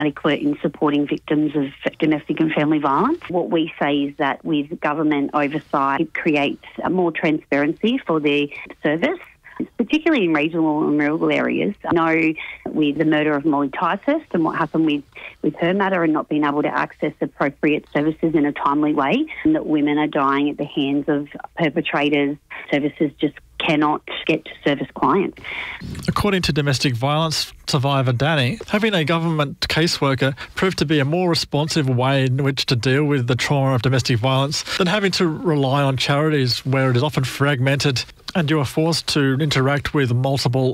adequate in supporting victims of domestic and family violence. What we say is that with government oversight, it creates more transparency for the service, particularly in regional and rural areas. I know with the murder of Molly Ticehurst and what happened with her matter and not being able to access appropriate services in a timely way, and that women are dying at the hands of perpetrators. Services just cannot get to service clients. According to domestic violence survivor Danny, having a government caseworker proved to be a more responsive way in which to deal with the trauma of domestic violence than having to rely on charities where it is often fragmented and you are forced to interact with multiple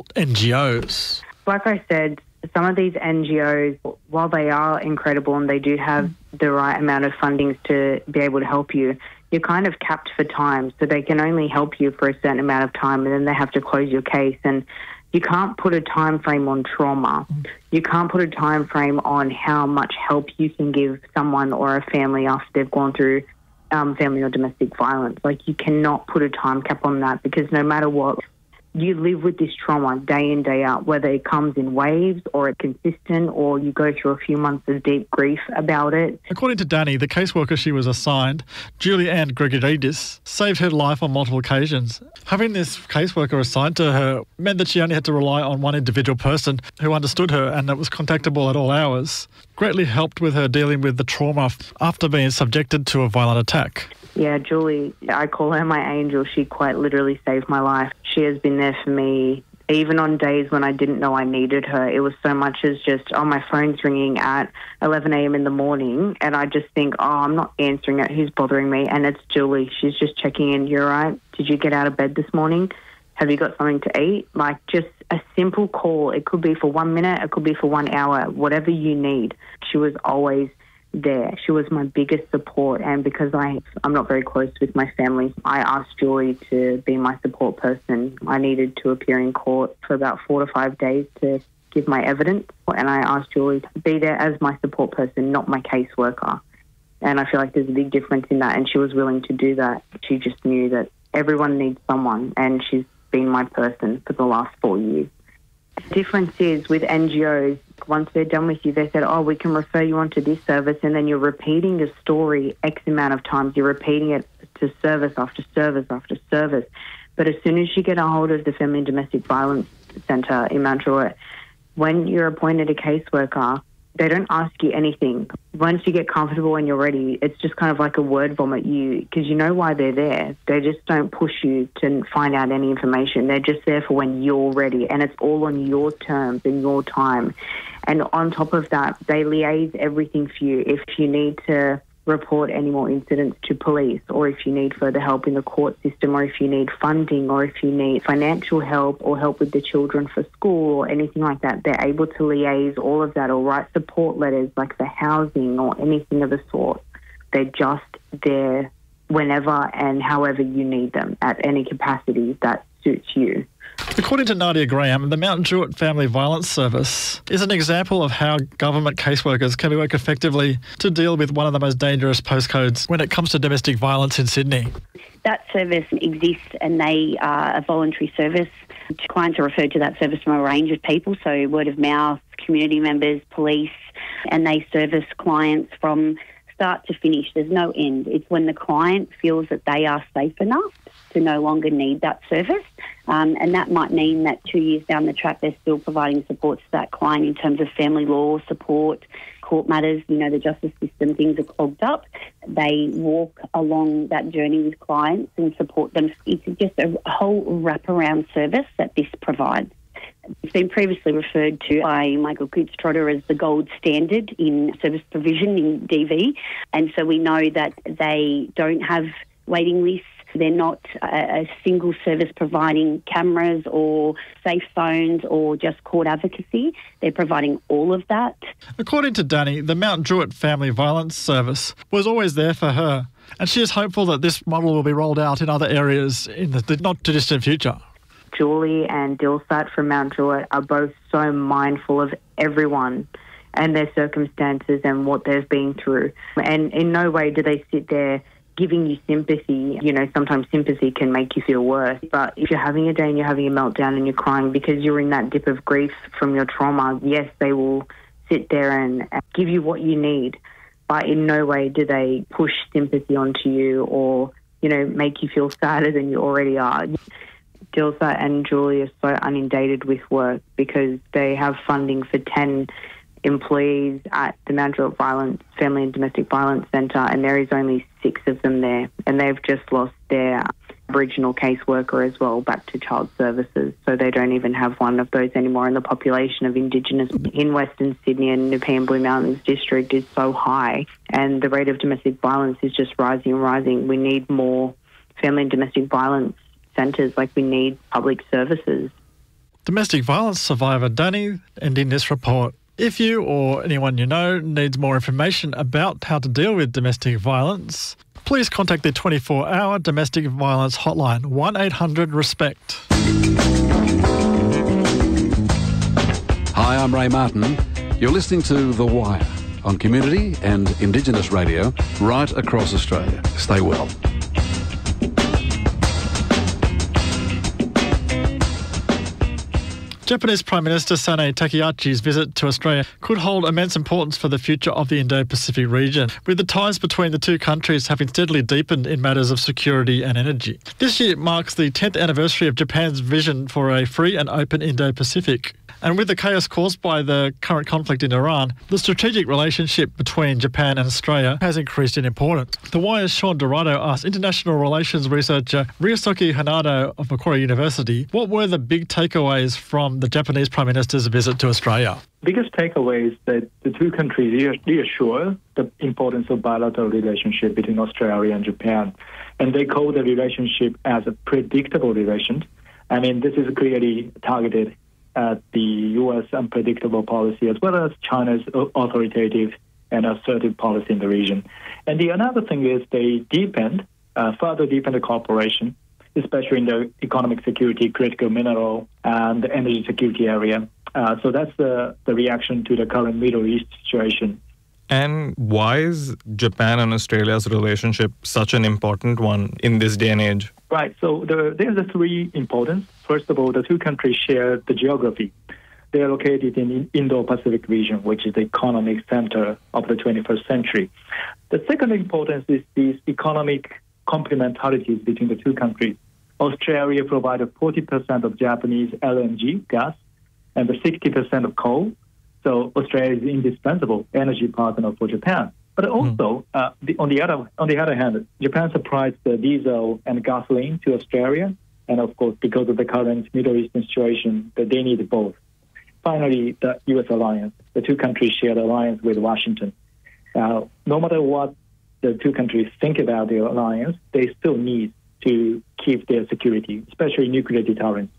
NGOs. Like I said, some of these NGOs, while they are incredible and they do have the right amount of fundings to be able to help you, you're kind of capped for time. So they can only help you for a certain amount of time and then they have to close your case. And you can't put a time frame on trauma. You can't put a time frame on how much help you can give someone or a family after they've gone through family or domestic violence. Like, you cannot put a time cap on that, because no matter what, you live with this trauma day in, day out, whether it comes in waves or it's consistent or you go through a few months of deep grief about it. According to Danny, the caseworker she was assigned, Julie Ann Gregoridis, saved her life on multiple occasions. Having this caseworker assigned to her meant that she only had to rely on one individual person who understood her and that was contactable at all hours. Greatly helped with her dealing with the trauma after being subjected to a violent attack. Yeah, Julie, I call her my angel. She quite literally saved my life. She has been there for me, even on days when I didn't know I needed her. It was so much as just, my phone's ringing at 11 a.m. in the morning, and I just think, I'm not answering it. Who's bothering me? And it's Julie. She's just checking in. You're right. Did you get out of bed this morning? Have you got something to eat? Like, just a simple call. It could be for 1 minute. It could be for 1 hour. Whatever you need. She was always there. She was my biggest support, and because I'm not very close with my family, I asked Julie to be my support person. I needed to appear in court for about 4 to 5 days to give my evidence, and I asked Julie to be there as my support person, not my caseworker. And I feel like there's a big difference in that, and she was willing to do that. She just knew that everyone needs someone, and she's been my person for the last 4 years. The difference is with NGOs, once they're done with you, they said, we can refer you on to this service, and then you're repeating the story X amount of times. You're repeating it to service after service after service. But as soon as you get a hold of the Family and Domestic Violence Centre in Mount Druitt, when you're appointed a caseworker, they don't ask you anything. Once you get comfortable and you're ready, it's just kind of like a word vomit because you know why they're there. They just don't push you to find out any information. They're just there for when you're ready, and it's all on your terms and your time. And on top of that, they liaise everything for you. If you need to report any more incidents to police, or if you need further help in the court system, or if you need funding, or if you need financial help or help with the children for school or anything like that, they're able to liaise all of that or write support letters like for housing or anything of the sort. They're just there whenever and however you need them at any capacity that suits you. According to Nadia Graham, the Mount Druitt Family Violence Service is an example of how government caseworkers can work effectively to deal with one of the most dangerous postcodes when it comes to domestic violence in Sydney. That service exists, and they are a voluntary service. Clients are referred to that service from a range of people, so word of mouth, community members, police, and they service clients from start to finish. There's no end. It's when the client feels that they are safe enough to no longer need that service. And that might mean that 2 years down the track, they're still providing support to that client in terms of family law support, court matters. The justice system, things are clogged up. They walk along that journey with clients and support them. It's just a whole wraparound service that this provides. It's been previously referred to by Michael Coutts-Trotter as the gold standard in service provision in DV. And so we know that they don't have waiting lists. They're not a single service providing cameras or safe phones or just court advocacy. They're providing all of that. According to Danny, the Mount Druitt Family Violence Service was always there for her, and she is hopeful that this model will be rolled out in other areas in the not-too-distant future. Julie and Dilsat from Mount Druitt are both so mindful of everyone and their circumstances and what they've been through. And in no way do they sit there giving you sympathy. Sometimes sympathy can make you feel worse. But if you're having a day and you're having a meltdown and you're crying because you're in that dip of grief from your trauma, yes, they will sit there and give you what you need, but in no way do they push sympathy onto you or, make you feel sadder than you already are. Dilsa and Julie are so inundated with work because they have funding for 10 employees at the Mount Druitt Family and Domestic Violence Centre, and there is only 6 of them there, and they've just lost their Aboriginal caseworker as well back to child services, so they don't even have one of those anymore, and the population of Indigenous in Western Sydney and Nepean Blue Mountains district is so high, and the rate of domestic violence is just rising and rising. We need more family and domestic violence centres, like we need public services. Domestic violence survivor Danny ending this report. If you or anyone you know needs more information about how to deal with domestic violence, please contact the 24-hour domestic violence hotline, 1-800-RESPECT. Hi, I'm Ray Martin. You're listening to The Wire on Community and Indigenous Radio right across Australia. Stay well. Japanese Prime Minister Sanae Takeyachi's visit to Australia could hold immense importance for the future of the Indo-Pacific region, with the ties between the two countries having steadily deepened in matters of security and energy. This year marks the 10th anniversary of Japan's vision for a free and open Indo-Pacific. And with the chaos caused by the current conflict in Iran, the strategic relationship between Japan and Australia has increased in importance. The Wire's Sean Dorado asked international relations researcher Ryosuke Hanado of Macquarie University what were the big takeaways from the Japanese Prime Minister's visit to Australia. Biggest takeaway is that the two countries reassure the importance of bilateral relationship between Australia and Japan. And they call the relationship as a predictable relation. I mean, this is clearly targeted at the U.S. unpredictable policy as well as China's authoritative and assertive policy in the region. And the another thing is they further deepened the cooperation, especially in the economic security, critical mineral, and the energy security area. So that's the reaction to the current Middle East situation. And why is Japan and Australia's relationship such an important one in this day and age? Right. So there's the three importance. First of all, the two countries share the geography. They are located in the Indo-Pacific region, which is the economic center of the 21st century. The second importance is these economic complementarities between the two countries. Australia provided 40% of Japanese LNG gas and the 60% of coal. So Australia is an indispensable energy partner for Japan. But also, on the other hand, Japan supplies the diesel and gasoline to Australia. And of course, because of the current Middle Eastern situation, that they need both. Finally, the U.S. alliance. The two countries share the alliance with Washington. No matter what the two countries think about the alliance, they still need to keep their security, especially nuclear deterrence.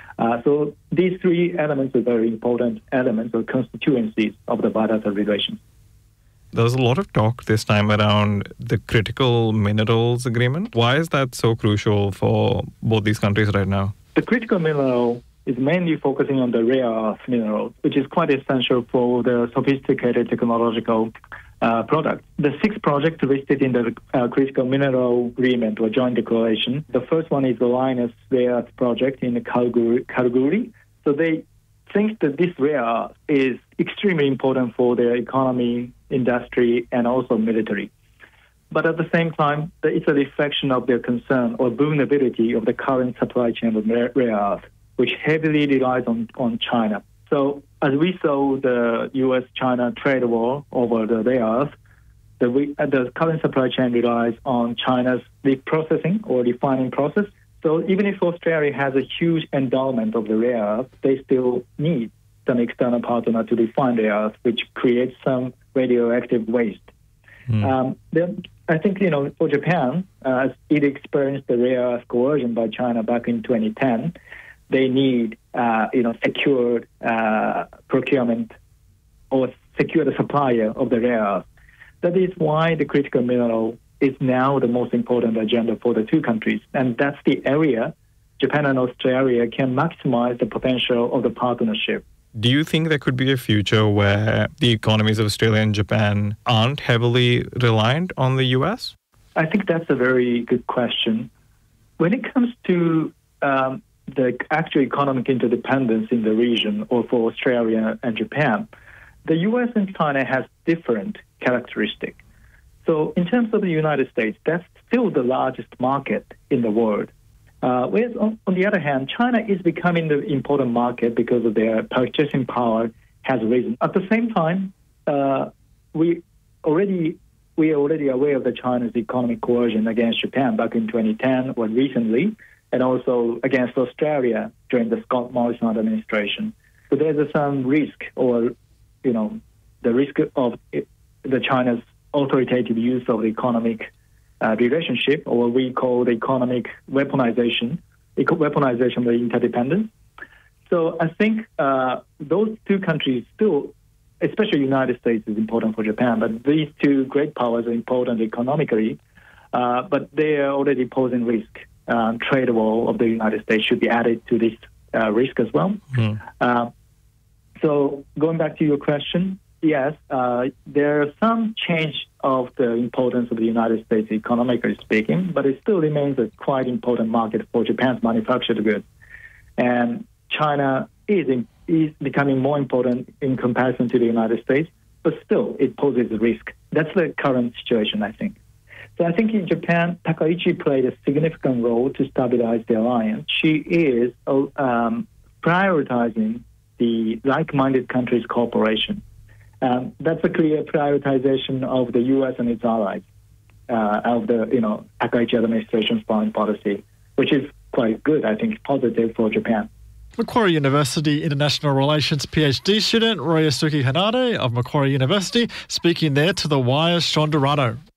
So these three elements are very important elements or constituencies of the bilateral relations. There's a lot of talk this time around the critical minerals agreement. Why is that so crucial for both these countries right now? The critical mineral is mainly focusing on the rare earth minerals, which is quite essential for the sophisticated technological products. The 6 projects listed in the critical mineral agreement or joint declaration. The first one is the Lynas Rare Earth project in Kalgoorlie. So they think that this rare earth is extremely important for their economy, industry, and also military. But at the same time, it's a reflection of their concern or vulnerability of the current supply chain of rare earth, which heavily relies on China. So as we saw the U.S.-China trade war over the rare earth, the current supply chain relies on China's reprocessing or refining process. So even if Australia has a huge endowment of the rare earth, they still need some external partner to refine the earth, which creates some radioactive waste. Then I think, for Japan, as it experienced the rare earth coercion by China back in 2010, they need, secured procurement or secure supplier of the rare earth. That is why the critical mineral is now the most important agenda for the two countries. And that's the area Japan and Australia can maximize the potential of the partnership. Do you think there could be a future where the economies of Australia and Japan aren't heavily reliant on the US? I think that's a very good question. When it comes to the actual economic interdependence in the region or for Australia and Japan, the U.S. and China has different characteristics. So in terms of the United States, that's still the largest market in the world. Whereas on the other hand, China is becoming the important market because of their purchasing power has risen. At the same time, we are already aware of the China's economic coercion against Japan back in 2010 or recently, and also against Australia during the Scott Morrison administration. So there's some risk, or the risk of the China's authoritative use of the economic relationship, or what we call the economic weaponization of the interdependence. So I think those two countries still, especially the United States, is important for Japan, but these two great powers are important economically, but they are already posing risk. Trade war of the United States should be added to this risk as well. So going back to your question, yes, there are some change of the importance of the United States economically speaking, but it still remains a quite important market for Japan's manufactured goods. And China is becoming more important in comparison to the United States, but still it poses a risk. That's the current situation, I think. So I think in Japan, Takaichi played a significant role to stabilize the alliance. She is prioritizing the like-minded countries' cooperation. That's a clear prioritization of the U.S. and its allies of the Takaichi administration's foreign policy, which is quite good. I think positive for Japan. Macquarie University International Relations PhD student Ryosuke Hanade of Macquarie University speaking there to The Wire's Sean Dorado.